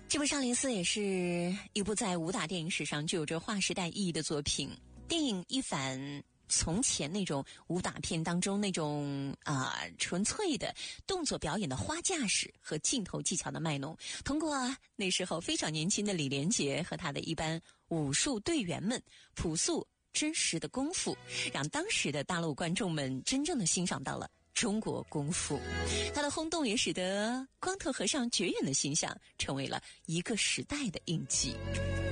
这部《少林寺》也是一部在武打电影史上具有着划时代意义的作品。电影一反从前那种武打片当中那种纯粹的动作表演的花架势和镜头技巧的卖弄，通过那时候非常年轻的李连杰和他的一班武术队员们朴素真实的功夫，让当时的大陆观众们真正的欣赏到了中国功夫。他的轰动也使得光头和尚绝远的形象成为了一个时代的印记。